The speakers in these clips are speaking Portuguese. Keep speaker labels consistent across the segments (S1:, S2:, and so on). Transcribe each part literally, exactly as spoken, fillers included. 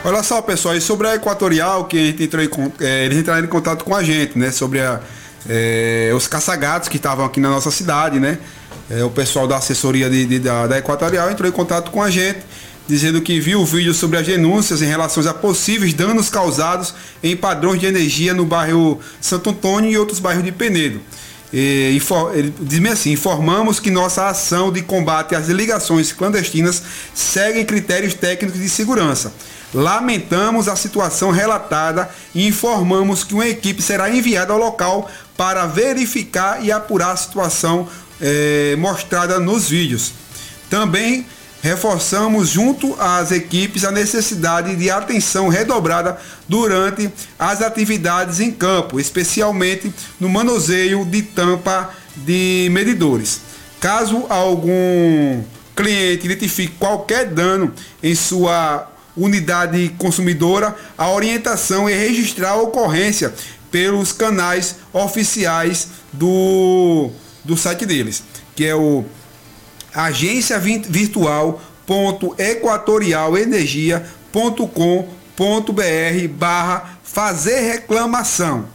S1: Olha só, pessoal, e sobre a Equatorial, que a gente entrou em, é, eles entraram em contato com a gente, né? Sobre a, é, os caça-gatos que estavam aqui na nossa cidade, né? É, o pessoal da assessoria de, de, da, da Equatorial entrou em contato com a gente, dizendo que viu o vídeo sobre as denúncias em relação a possíveis danos causados em padrões de energia no bairro Santo Antônio e outros bairros de Penedo. E, ele diz assim: informamos que nossa ação de combate às ligações clandestinas segue critérios técnicos de segurança. Lamentamos a situação relatada e informamos que uma equipe será enviada ao local para verificar e apurar a situação eh, mostrada nos vídeos. Também reforçamos junto às equipes a necessidade de atenção redobrada durante as atividades em campo, especialmente no manuseio de tampa de medidores. Caso algum cliente identifique qualquer dano em sua unidade consumidora, a orientação é registrar a ocorrência pelos canais oficiais do, do site deles, que é o agência virtual ponto equatorialenergia ponto com ponto br barra fazer reclamação,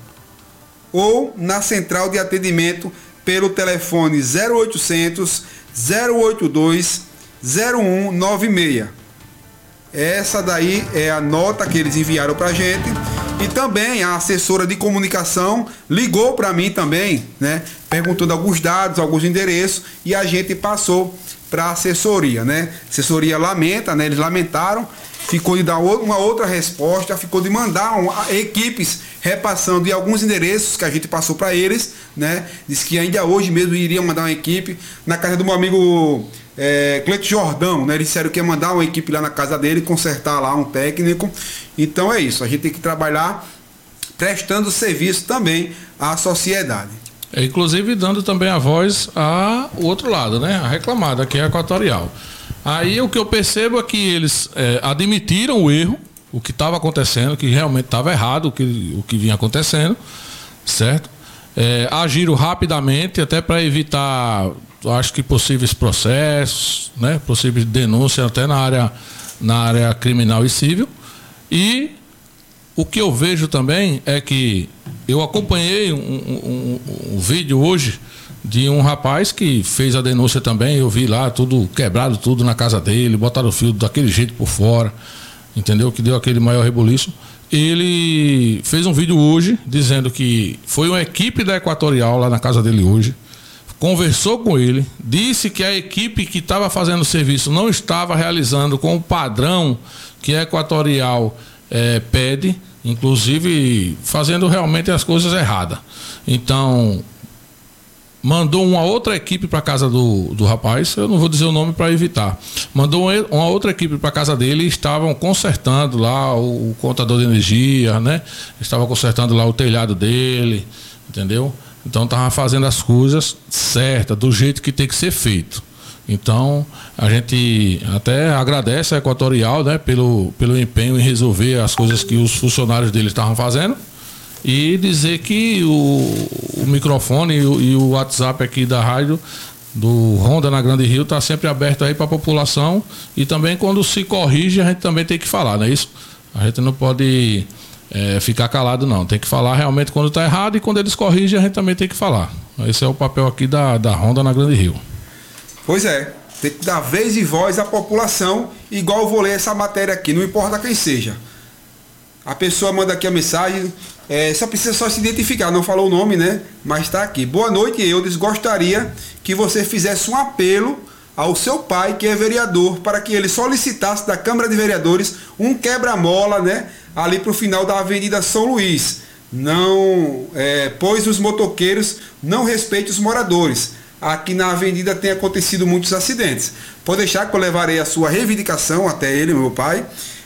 S1: ou na central de atendimento pelo telefone zero oitocentos, zero oitenta e dois, zero um noventa e seis. Essa daí é a nota que eles enviaram pra gente. E também a assessora de comunicação ligou para mim também, né, perguntando alguns dados, alguns endereços, e a gente passou para a assessoria, né? A assessoria lamenta, né? Eles lamentaram, ficou de dar uma outra resposta, ficou de mandar um, equipes repassando de alguns endereços que a gente passou para eles, né? Diz que ainda hoje mesmo iriam mandar uma equipe na casa do meu amigo é, Cleito Jordão, né? Eles disseram que ia mandar uma equipe lá na casa dele, consertar lá um técnico. Então é isso, a gente tem que trabalhar prestando serviço também à sociedade.
S2: É, inclusive dando também a voz ao outro lado, né? A reclamada, que é a Equatorial. Aí o que eu percebo é que eles é, admitiram o erro, o que estava acontecendo, que realmente estava errado o que, o que vinha acontecendo, certo? É, agiram rapidamente, até para evitar, acho que possíveis processos, né? Possíveis denúncias até na área, na área criminal e civil. E o que eu vejo também é que eu acompanhei um, um, um, um vídeo hoje de um rapaz que fez a denúncia também. Eu vi lá tudo quebrado, tudo na casa dele, botaram o fio daquele jeito por fora, entendeu? Que deu aquele maior rebuliço. Ele fez um vídeo hoje dizendo que foi uma equipe da Equatorial lá na casa dele hoje, conversou com ele, disse que a equipe que estava fazendo o serviço não estava realizando com o padrão que a Equatorial é, pede, inclusive fazendo realmente as coisas erradas. Então mandou uma outra equipe para casa do, do rapaz, eu não vou dizer o nome para evitar, mandou uma outra equipe para casa dele e estavam consertando lá o, o contador de energia, né? Estavam consertando lá o telhado dele, entendeu? Então estava fazendo as coisas certas, do jeito que tem que ser feito. Então a gente até agradece a Equatorial, né, pelo, pelo empenho em resolver as coisas que os funcionários dele estavam fazendo, e dizer que o, o microfone e o, e o WhatsApp aqui da rádio do Ronda na Grande Rio está sempre aberto aí para a população, e também quando se corrige a gente também tem que falar, não é isso? A gente não pode é, ficar calado não, tem que falar realmente quando está errado, e quando eles corrigem a gente também tem que falar. Esse é o papel aqui da, da Ronda na Grande Rio.
S1: Pois é, tem que dar vez e voz à população, igual eu vou ler essa matéria aqui, não importa quem seja. A pessoa manda aqui a mensagem, é, só precisa só se identificar, não falou o nome, né? Mas está aqui. Boa noite, Eudes, gostaria que você fizesse um apelo ao seu pai, que é vereador, para que ele solicitasse da Câmara de Vereadores um quebra-mola, né? Ali para o final da Avenida São Luís. Não, é, pois os motoqueiros não respeitam os moradores. Aqui na avenida tem acontecido muitos acidentes. Pode deixar que eu levarei a sua reivindicação até ele, meu pai.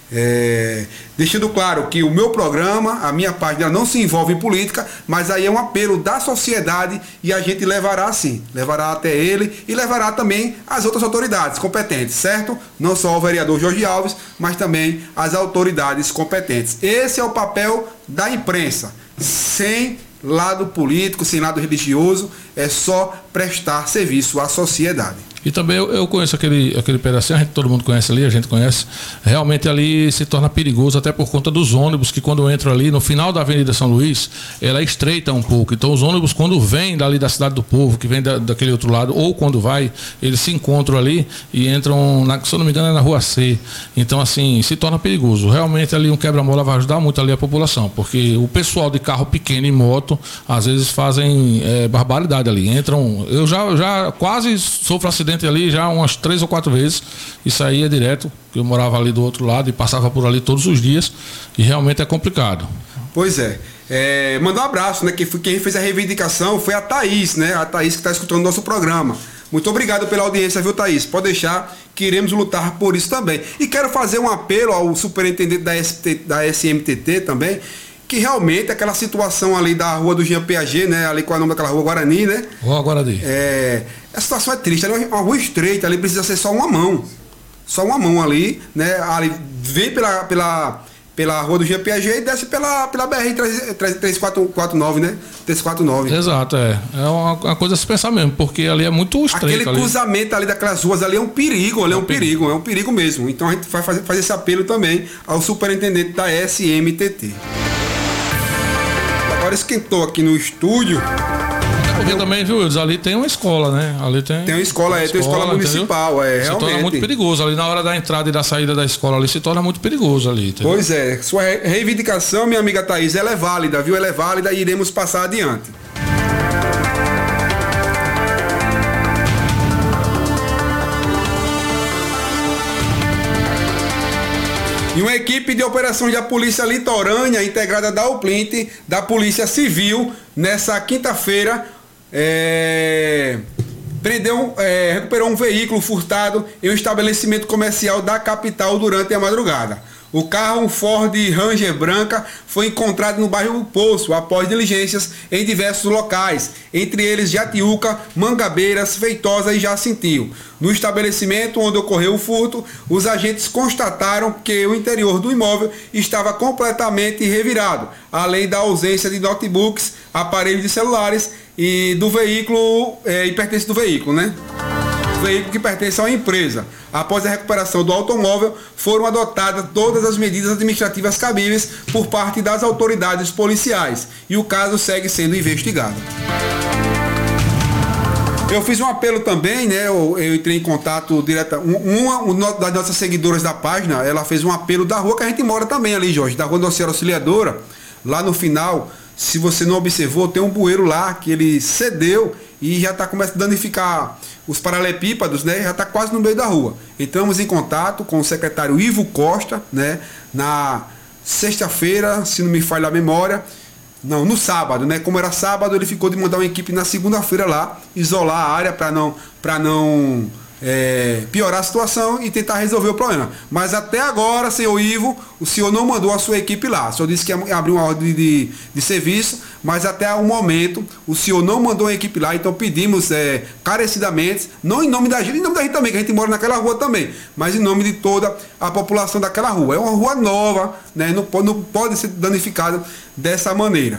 S1: É, deixando claro que o meu programa, a minha página não se envolve em política, mas aí é um apelo da sociedade, e a gente levará sim, levará até ele e levará também as outras autoridades competentes, certo? Não só o vereador Jorge Alves, mas também as autoridades competentes. Esse é o papel da imprensa, sem lado político, sem lado religioso, é só prestar serviço à sociedade.
S2: E também eu, eu conheço aquele, aquele pedacinho, a gente, todo mundo conhece ali, a gente conhece. Realmente ali se torna perigoso, até por conta dos ônibus que quando entram ali no final da Avenida São Luís, ela estreita um pouco. Então os ônibus quando vêm dali da Cidade do Povo, que vem da, daquele outro lado, ou quando vai, eles se encontram ali e entram, na, se eu não me engano, é na Rua C. Então assim, se torna perigoso. Realmente ali um quebra-mola vai ajudar muito ali a população, porque o pessoal de carro pequeno e moto, às vezes fazem é, barbaridade ali. Entram, eu já, já quase sofro acidente ali já umas três ou quatro vezes. Isso aí é direto, que eu morava ali do outro lado e passava por ali todos os dias e realmente é complicado.
S1: Pois é. É, mandar um abraço, né? Que foi, quem fez a reivindicação foi a Thaís, né? A Thaís que está escutando o nosso programa. Muito obrigado pela audiência, viu, Thaís? Pode deixar que iremos lutar por isso também. E quero fazer um apelo ao superintendente da, S T, da S M T T também, que realmente aquela situação ali da rua do Jean Piaget, né? Ali com o nome daquela rua Guarani, né?
S2: Rua Guarani.
S1: É, a situação é triste, ali é uma rua estreita, ali precisa ser só uma mão. Só uma mão ali, né? Ali vem pela, pela, pela rua do Jean Piaget e desce pela, pela B R três quatro quatro nove, né? três quatro nove.
S2: Exato, é. É uma, uma coisa a se pensar mesmo, porque ali é muito estreito.
S1: Aquele
S2: ali.
S1: cruzamento ali daquelas ruas ali é um perigo, ali é um, é um perigo. perigo, é um perigo mesmo. Então a gente vai fazer, fazer esse apelo também ao superintendente da S M T T. Agora esquentou aqui no estúdio.
S2: Porque também, viu, Wildes, ali tem uma escola, né? Ali tem,
S1: tem uma escola, é, tem uma escola municipal, entendeu? É,
S2: se
S1: realmente.
S2: Se torna muito perigoso ali, na hora da entrada e da saída da escola ali, se torna muito perigoso ali. Entendeu?
S1: Pois é, sua reivindicação, minha amiga Thaís, ela é válida, viu? Ela é válida e iremos passar adiante. E uma equipe de operações da Polícia Litorânea, integrada da UPLINT, da Polícia Civil, nessa quinta-feira, é, prendeu, é, recuperou um veículo furtado em um estabelecimento comercial da capital durante a madrugada. O carro, um Ford Ranger branca, foi encontrado no bairro Poço após diligências em diversos locais, entre eles Jatiuca, Mangabeiras, Feitosa e Jacintinho. No estabelecimento onde ocorreu o furto, os agentes constataram que o interior do imóvel estava completamente revirado, além da ausência de notebooks, aparelhos de celulares e do veículo, é, e pertence do veículo, né? Veículo que pertence a uma empresa. Após a recuperação do automóvel, foram adotadas todas as medidas administrativas cabíveis por parte das autoridades policiais e o caso segue sendo investigado. Eu fiz um apelo também, né? Eu, eu entrei em contato direto. Uma, uma das nossas seguidoras da página, ela fez um apelo da rua que a gente mora também ali, Jorge, da rua Nossa Senhora Auxiliadora. Lá no final, se você não observou, tem um bueiro lá que ele cedeu e já está começando a danificar os paralelepípedos, né? Já está quase no meio da rua. Entramos em contato com o secretário Ivo Costa, né? Na sexta-feira, se não me falha a memória, não, no sábado, né? Como era sábado, ele ficou de mandar uma equipe na segunda-feira lá, isolar a área para não, para não é, piorar a situação e tentar resolver o problema. Mas até agora, senhor Ivo, o senhor não mandou a sua equipe lá. O senhor disse que ia abrir uma ordem de, de serviço, mas até o momento o senhor não mandou a equipe lá. Então pedimos é, carecidamente, não em nome da gente, em nome da gente também, que a gente mora naquela rua também, mas em nome de toda a população daquela rua. É uma rua nova, né? Não pode, não pode ser danificada dessa maneira.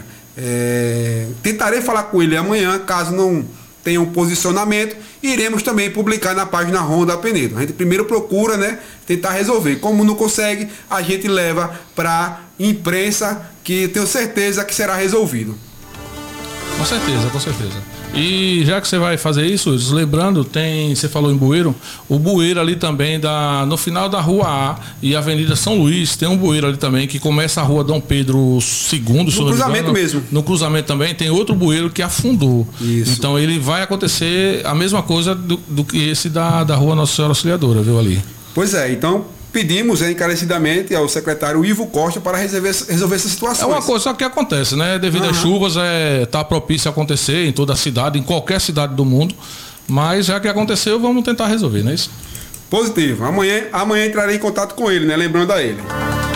S1: É, tentarei falar com ele amanhã, caso não tenha um posicionamento, iremos também publicar na página Ronda Penedo. A gente primeiro procura, né, tentar resolver. Como não consegue, a gente leva para imprensa, que tenho certeza que será resolvido.
S2: Com certeza, com certeza. E já que você vai fazer isso, lembrando, tem, você falou em bueiro, o bueiro ali também, da, no final da Rua A e Avenida São Luís, tem um bueiro ali também, que começa a Rua Dom Pedro segundo,
S1: no cruzamento mesmo.
S2: No cruzamento também tem outro bueiro que afundou.
S1: Isso.
S2: Então ele vai acontecer a mesma coisa do, do que esse da, da Rua Nossa Senhora Auxiliadora, viu ali?
S1: Pois é, então pedimos é, encarecidamente ao secretário Ivo Costa para resolver, resolver essa situação.
S2: É uma coisa que acontece, né? Devido uhum. às chuvas, é, tá propício a acontecer em toda a cidade, em qualquer cidade do mundo. Mas já que aconteceu, vamos tentar resolver, não é isso?
S1: Positivo. Amanhã, amanhã entrarei em contato com ele, né? Lembrando a ele.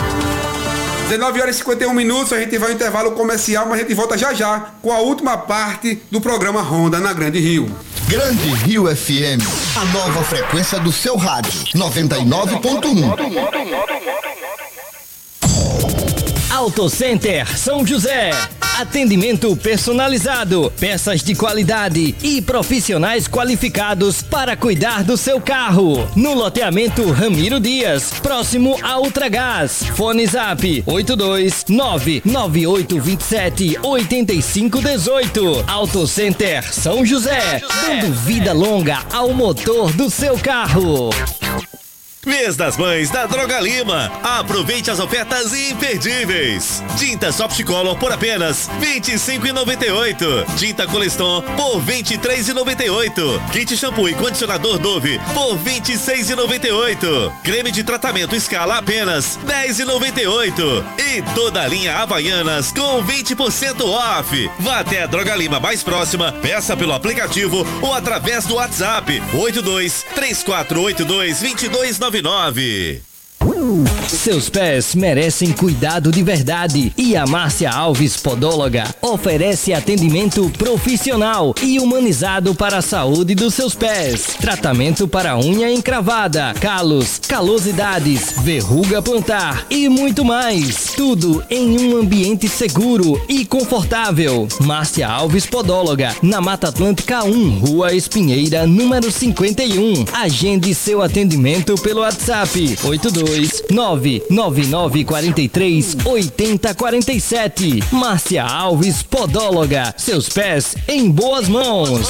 S1: dezenove horas e cinquenta e um minutos, a gente vai ao intervalo comercial, mas a gente volta já já com a última parte do programa Ronda na Grande Rio.
S3: Grande Rio F M, a nova frequência do seu rádio, noventa e nove ponto um.
S4: Auto Center São José. Atendimento personalizado, peças de qualidade e profissionais qualificados para cuidar do seu carro. No loteamento Ramiro Dias, próximo a Ultragás. Fone Zap oito dois nove nove oito dois sete oito cinco um oito. Auto Center São José, dando vida longa ao motor do seu carro.
S5: Mês das Mães da Droga Lima. Aproveite as ofertas imperdíveis. Tinta Soft Color por apenas vinte e cinco reais e noventa e oito centavos. Tinta Coleston por vinte e três reais e noventa e oito centavos. Kit shampoo e condicionador Dove por vinte e seis reais e noventa e oito centavos. Creme de tratamento Scala apenas dez reais e noventa e oito centavos. E toda a linha Havaianas com vinte por cento off. Vá até a Droga Lima mais próxima, peça pelo aplicativo ou através do WhatsApp oito dois três quatro oito dois dois dois nove nove.
S4: Seus pés merecem cuidado de verdade e a Márcia Alves Podóloga oferece atendimento profissional e humanizado para a saúde dos seus pés. Tratamento para unha encravada, calos, calosidades, verruga plantar e muito mais. Tudo em um ambiente seguro e confortável. Márcia Alves Podóloga, na Mata Atlântica um, Rua Espinheira, número cinquenta e um. Agende seu atendimento pelo WhatsApp oito dois nove nove nove quatro três oito zero quatro sete. Márcia Alves Podóloga, seus pés em boas mãos.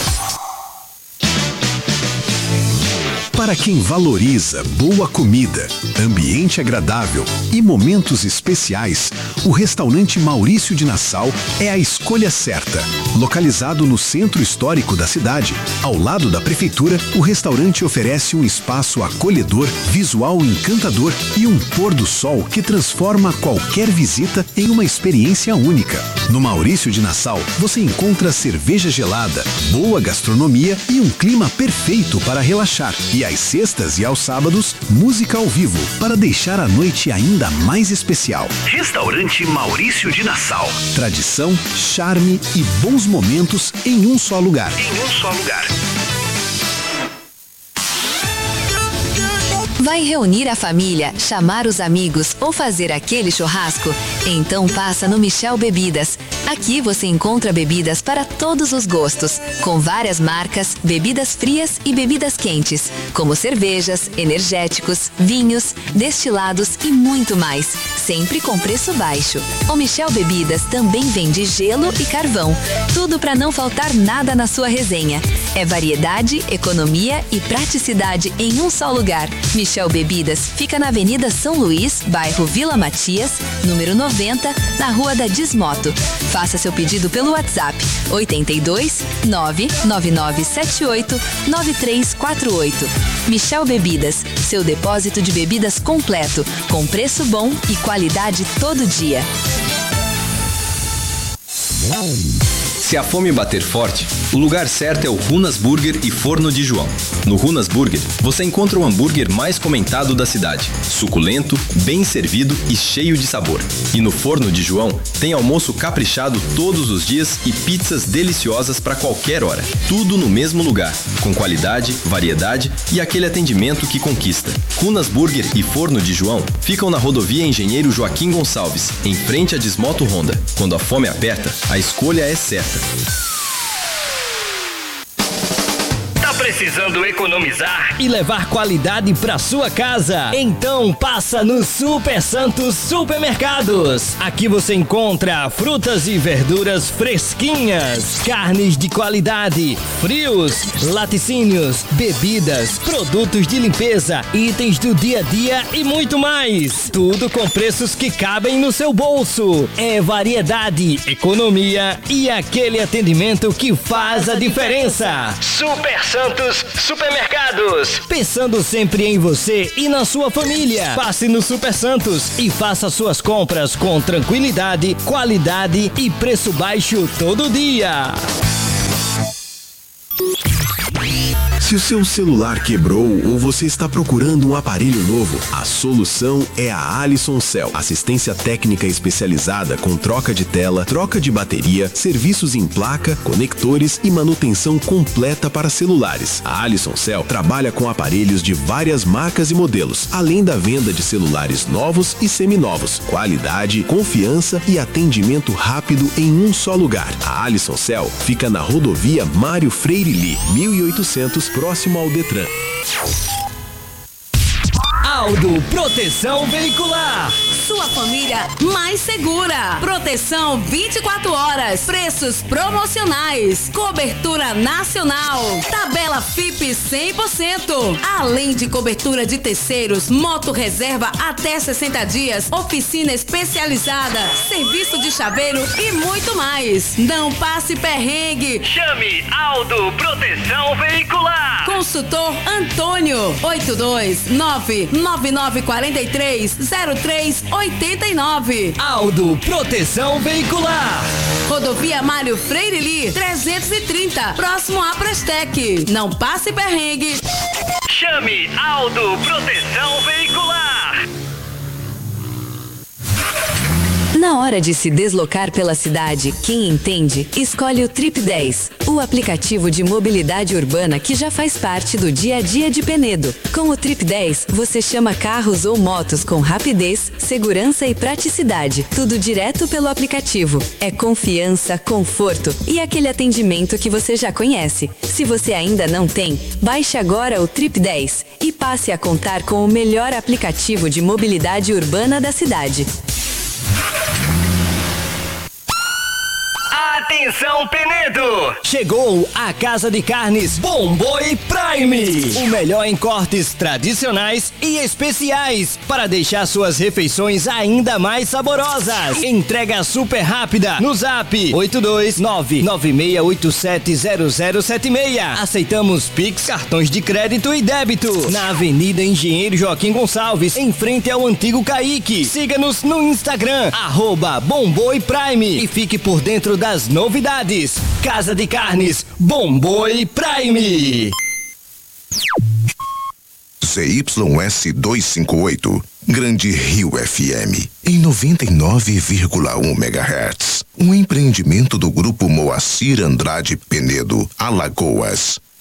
S6: Para quem valoriza boa comida, ambiente agradável e momentos especiais, o restaurante Maurício de Nassau é a escolha certa. Localizado no centro histórico da cidade, ao lado da prefeitura, o restaurante oferece um espaço acolhedor, visual encantador e um pôr do sol que transforma qualquer visita em uma experiência única. No Maurício de Nassau, você encontra cerveja gelada, boa gastronomia e um clima perfeito para relaxar. E às sextas e aos sábados, música ao vivo, para deixar a noite ainda mais especial.
S7: Restaurante Maurício de Nassau.
S6: Tradição, charme e bons momentos em um só lugar.
S7: Em um só lugar.
S8: Vai reunir a família, chamar os amigos ou fazer aquele churrasco? Então passa no Michel Bebidas. Aqui você encontra bebidas para todos os gostos, com várias marcas, bebidas frias e bebidas quentes, como cervejas, energéticos, vinhos, destilados e muito mais, sempre com preço baixo. O Michel Bebidas também vende gelo e carvão, tudo para não faltar nada na sua resenha. É variedade, economia e praticidade em um só lugar. Michel Bebidas fica na Avenida São Luís, bairro Vila Matias, número noventa, na Rua da Desmoto. Faça seu pedido pelo WhatsApp oito dois nove nove nove sete oito nove três quatro oito. Michel Bebidas, seu depósito de bebidas completo, com preço bom e qualidade todo dia.
S9: Se a fome bater forte, o lugar certo é o Runas Burger e Forno de João. No Runas Burger, você encontra o hambúrguer mais comentado da cidade, suculento, bem servido e cheio de sabor. E no Forno de João, tem almoço caprichado todos os dias e pizzas deliciosas para qualquer hora. Tudo no mesmo lugar, com qualidade, variedade e aquele atendimento que conquista. Runas Burger e Forno de João ficam na rodovia Engenheiro Joaquim Gonçalves, em frente à Desmoto Honda. Quando a fome aperta, a escolha é certa.
S4: Precisando economizar e levar qualidade para sua casa? Então passa no Super Santos Supermercados. Aqui você encontra frutas e verduras fresquinhas, carnes de qualidade, frios, laticínios, bebidas, produtos de limpeza, itens do dia a dia e muito mais. Tudo com preços que cabem no seu bolso. É variedade, economia e aquele atendimento que faz a diferença. Super Santos Supermercados. Pensando sempre em você e na sua família. Passe no Super Santos e faça suas compras com tranquilidade, qualidade e preço baixo todo dia.
S6: Se o seu celular quebrou ou você está procurando um aparelho novo, a solução é a Alisson Cell. Assistência técnica especializada com troca de tela, troca de bateria, serviços em placa, conectores e manutenção completa para celulares. A Alisson Cell trabalha com aparelhos de várias marcas e modelos, além da venda de celulares novos e seminovos. Qualidade, confiança e atendimento rápido em um só lugar. A Alisson Cell fica na rodovia Mário Freire Lee, mil e oitocentos, próximo ao Detran.
S4: Aldo Proteção Veicular.
S10: Sua família mais segura. Proteção vinte e quatro horas. Preços promocionais. Cobertura nacional. Tabela F I P cem por cento. Além de cobertura de terceiros, moto reserva até sessenta dias, oficina especializada, serviço de chaveiro e muito mais. Não passe perrengue.
S7: Chame Aldo Proteção Veicular.
S10: Consultor Antônio. oito dois nove nove nove quatro três zero três oito nove.
S4: Aldo Proteção Veicular.
S10: Rodovia Mário Freire Lee, trezentos e trinta, próximo à Prestec. Não passe perrengue.
S7: Chame Aldo Proteção Veicular.
S8: Na hora de se deslocar pela cidade, quem entende, escolhe o Trip dez, o aplicativo de mobilidade urbana que já faz parte do dia a dia de Penedo. Com o Trip dez, você chama carros ou motos com rapidez, segurança e praticidade, tudo direto pelo aplicativo. É confiança, conforto e aquele atendimento que você já conhece. Se você ainda não tem, baixe agora o Trip dez e passe a contar com o melhor aplicativo de mobilidade urbana da cidade.
S7: Atenção, Penedo!
S4: Chegou a Casa de Carnes Bom Boi Prime. O melhor em cortes tradicionais e especiais para deixar suas refeições ainda mais saborosas. Entrega super rápida no Zap oito dois nove nove seis oito sete zero zero sete seis. Aceitamos Pix, cartões de crédito e débito. Na Avenida Engenheiro Joaquim Gonçalves, em frente ao antigo Caique. Siga-nos no Instagram, arroba Bom Boi Prime, e fique por dentro das novidades. Casa de Carnes Bom Boi Prime.
S11: Z Y S duzentos e cinquenta e oito, Grande Rio F M, em noventa e nove vírgula um megahertz. Um empreendimento do Grupo Moacir Andrade Penedo, Alagoas.